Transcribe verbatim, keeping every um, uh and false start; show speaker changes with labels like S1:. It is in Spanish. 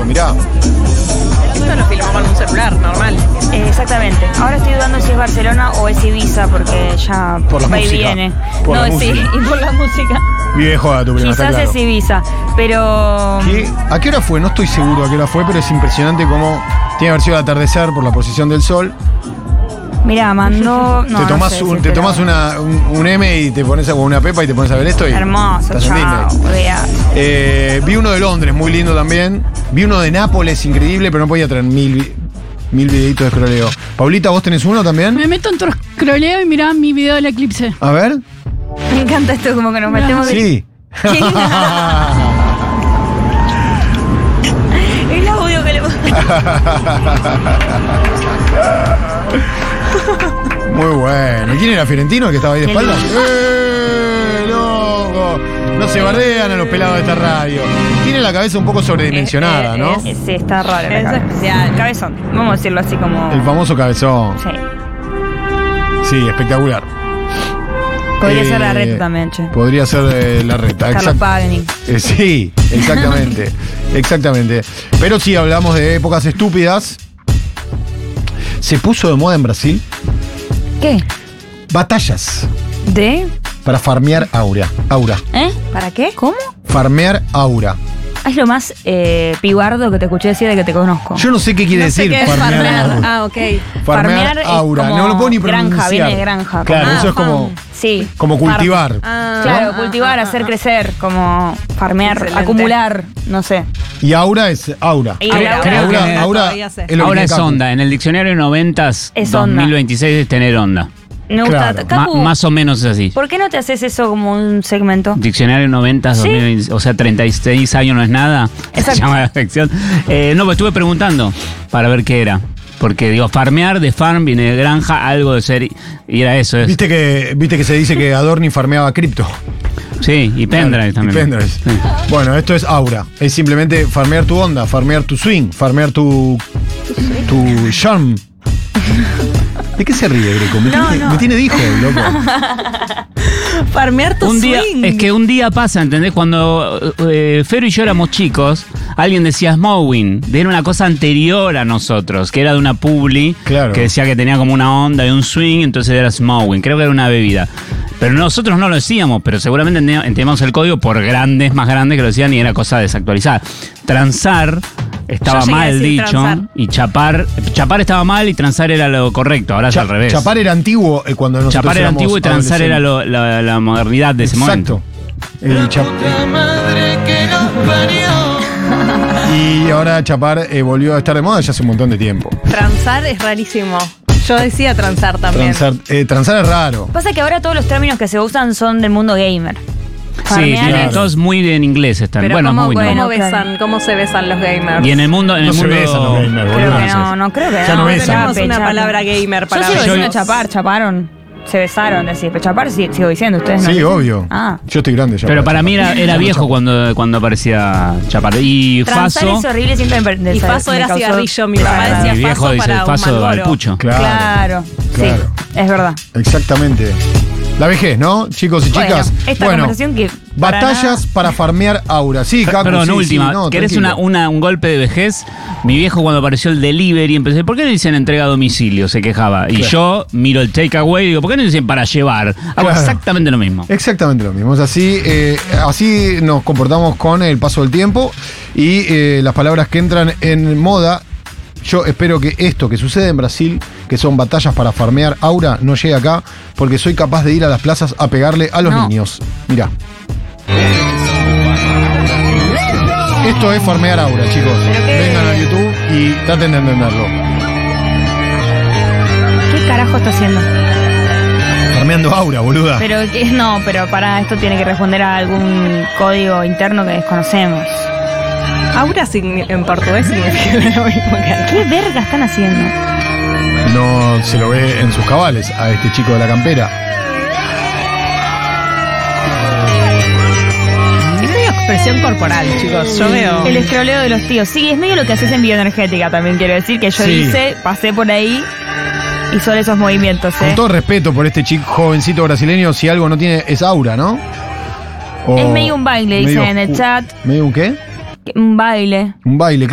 S1: mirá.
S2: Esto lo filmó con un celular, normal.
S3: Eh, exactamente. Ahora estoy dudando si es Barcelona o es Ibiza, porque ya
S1: Por la
S3: va y
S1: música.
S3: viene.
S1: Por
S3: no,
S1: la
S3: sí,
S1: música.
S3: y por la música.
S1: Viejo a tu prima, está
S3: Quizás
S1: claro.
S3: es Ibiza, pero...
S1: ¿Qué? ¿A qué hora fue? No estoy seguro a qué hora fue, pero es impresionante cómo tiene que haber sido el atardecer por la posición del sol.
S3: Mirá, mandó... No,
S1: te tomás,
S3: no sé
S1: un,
S3: si
S1: te
S3: lo-
S1: tomás una, un, un M y te pones a, con una pepa y te pones a ver esto. Y
S3: Hermoso,
S1: estás en
S3: chao.
S1: Disney.
S3: Olvidate.
S1: Eh, vi uno de Londres, muy lindo también. Vi uno de Nápoles, increíble, pero no podía traer mil, vi- mil videitos de escroleo. Paulita, ¿vos tenés uno también?
S4: Me meto en tu scrolleo y mirá mi video del eclipse.
S1: A ver.
S3: Me encanta esto, como que nos metemos...
S1: Sí.
S3: El audio que le...
S1: Muy bueno. ¿Y quién era Fiorentino el que estaba ahí de
S3: Qué
S1: espaldas?
S3: lindo.
S1: ¡Eh, loco! No se bardean a los pelados de esta radio. Tiene la cabeza un poco sobredimensionada,
S3: Eh, eh,
S1: ¿no?
S3: es- sí, está raro. la
S2: Es
S3: cabeza.
S2: especial.
S3: Cabezón, vamos a decirlo así como...
S1: El famoso cabezón.
S3: Sí.
S1: Sí, espectacular.
S3: Podría
S1: Eh,
S3: ser la reta también, che.
S1: Podría ser eh, la reta.
S3: Carlos
S1: exact-
S3: Pagni.
S1: Eh, sí, exactamente. Exactamente. Pero sí hablamos de épocas estúpidas. Se puso de moda en Brasil
S3: ¿Qué?
S1: batallas
S3: ¿De?
S1: para farmear aura. Aura.
S3: ¿Eh? ¿Para qué? ¿Cómo?
S1: Farmear aura.
S3: Es lo más eh, pibardo que te escuché decir de que te conozco.
S1: Yo no sé qué quiere
S2: No sé
S1: decir
S2: qué es
S1: farmear,
S2: farmear.
S1: aura.
S2: Ah, ok.
S1: Farmear,
S3: Farmear es
S1: aura.
S3: como
S1: No lo puedo ni
S3: granja,
S1: pronunciar.
S3: viene de granja,
S1: Claro,
S3: como-
S1: eso
S2: Ah,
S1: es como,
S3: Sí.
S1: como cultivar.
S2: Ah,
S3: Claro,
S2: ah,
S3: cultivar,
S2: ah,
S3: hacer
S2: ah,
S3: crecer, como farmear,
S2: Excelente.
S3: acumular, no sé.
S1: Y aura es aura.
S3: Y
S2: Creo-
S3: aura-
S2: creo
S1: aura,
S2: que
S1: aura
S2: todavía sé.
S1: es lo que
S5: Ahora
S1: tiene
S5: es
S1: Capu.
S5: onda. En el diccionario noventas,
S3: Es
S5: dos mil
S3: onda.
S5: veintiséis es tener onda.
S3: Me gusta.
S1: Claro.
S3: Capu,
S5: Ma- más o menos es así.
S3: ¿por qué no te haces eso como un segmento?
S5: Diccionario noventas,
S3: Sí.
S5: dos mil veinte, o sea, treinta y seis años no es nada.
S3: Exacto.
S5: Se llama la sección. Eh, no, pues estuve preguntando para ver qué era. Porque digo, farmear de farm viene de granja, algo de ser. Y era eso. Es.
S1: Viste que, viste que se dice que Adorni farmeaba cripto.
S5: Sí, y pendrive
S1: Y
S5: también.
S1: pendrive.
S5: Sí.
S1: Bueno, esto es aura. Es simplemente farmear tu onda, farmear tu swing, farmear tu. tu charm. ¿De qué se ríe, Greco? Me,
S3: No,
S1: tiene,
S3: no.
S1: me tiene dijo, loco.
S2: Farmear tu
S5: Un día,
S2: swing.
S5: es que un día pasa, ¿entendés? Cuando eh, Fero y yo éramos chicos, alguien decía Smowing, era una cosa anterior a nosotros, que era de una publi,
S1: Claro.
S5: que decía que tenía como una onda y un swing, entonces era Smowing, creo que era una bebida. Pero nosotros no lo decíamos, pero seguramente ente- entendíamos el código por grandes, más grandes que lo decían y era cosa desactualizada. Transar estaba
S2: Yo llegué a
S5: mal
S2: decir
S5: dicho
S2: transar.
S5: y chapar, chapar estaba mal y transar era lo correcto, ahora es
S1: Cha-
S5: al revés.
S1: Chapar era antiguo eh, cuando nosotros
S5: Chapar era
S1: éramos
S5: antiguo y transar era lo- la, la modernidad de ese momento.
S1: Exacto. El chap- y ahora chapar eh, volvió a estar de moda ya hace un montón de tiempo.
S2: Transar es rarísimo. Yo decía transar también.
S1: Transar, eh, transar es raro.
S3: Pasa que ahora todos los términos que se usan son del mundo gamer.
S5: Sí,
S3: Farmear
S5: tienen
S3: es-
S5: todos muy en inglés están.
S2: Pero
S5: bueno,
S2: ¿cómo,
S5: muy
S2: cómo
S5: bien.
S3: bueno,
S2: besan?
S3: claro.
S2: ¿Cómo se besan los gamers?
S5: Y en el mundo, en
S1: No
S5: el
S1: se
S5: mundo
S1: besan los gamers,
S3: Creo
S1: boludo.
S3: que no, no creo que
S1: Ya no
S3: no.
S1: besan.
S2: Tenemos
S3: Chape,
S2: una
S3: chape.
S2: palabra gamer para
S3: Yo sigo
S5: Yo-
S3: diciendo chapar, chaparon. Se besaron, decís. Pero chapar sí, sigo diciendo, ustedes no.
S1: Sí,
S3: dicen.
S1: obvio.
S3: Ah.
S1: Yo estoy grande ya.
S5: Pero para mí era, era
S1: Ya no
S5: viejo
S1: chapo.
S5: cuando, cuando aparecía Chapar. Y
S3: Transar
S5: Faso,
S3: es horrible, siempre me
S2: Y Faso
S3: me
S2: era
S3: causó-
S2: cigarrillo, mi
S3: Claro.
S2: papá decía
S5: mi viejo
S2: Faso
S5: dice
S2: para un
S5: Faso al
S2: Marlboro.
S5: pucho.
S1: Claro.
S3: Claro,
S1: Claro.
S3: sí, es verdad.
S1: Exactamente. La vejez, ¿no? Chicos y chicas.
S3: Bueno, esta
S1: Bueno,
S3: conversación que para
S1: batallas
S3: nada-
S1: para farmear aura. Sí, Cacu,
S5: Perdón,
S1: sí,
S5: última.
S1: sí, no,
S5: ¿Querés
S1: tranquilo.
S5: una, una, un golpe de vejez? Mi viejo cuando apareció el delivery empecé, ¿por qué no dicen entrega a domicilio? Se quejaba. Y
S1: Claro.
S5: yo miro el takeaway y digo, ¿por qué no dicen para llevar? Hago
S1: Claro.
S5: exactamente lo mismo.
S1: Exactamente lo mismo. Es así, eh, así nos comportamos con el paso del tiempo y eh, las palabras que entran en moda. Yo espero que esto que sucede en Brasil, que son batallas para farmear aura, no llegue acá, porque soy capaz de ir a las plazas a pegarle a los
S3: No.
S1: niños. Mirá. Esto es farmear aura, chicos.
S3: ¿Pero qué?
S1: Vengan a YouTube y traten de entenderlo.
S3: ¿Qué carajo está haciendo?
S1: Farmeando aura, boluda.
S3: Pero que no, pero para esto tiene que responder a algún código interno que desconocemos.
S2: Aura signi- en portugués significa lo mismo que acá.
S3: ¿Qué verga están haciendo?
S1: No se lo ve en sus cabales a este chico de la campera.
S2: Es medio expresión corporal, chicos. Yo veo.
S3: El escroleo de los tíos. Sí, es medio lo que haces en bioenergética también, quiero decir, que yo
S1: Sí.
S3: hice, pasé por ahí y son esos movimientos, ¿eh?
S1: Con todo respeto por este chico jovencito brasileño, si algo no tiene es aura, ¿no? O
S3: Es medio un baile, dice
S1: medio
S3: en el
S1: oscu-
S3: chat.
S1: ¿Medio un qué?
S3: Un baile.
S1: Un baile.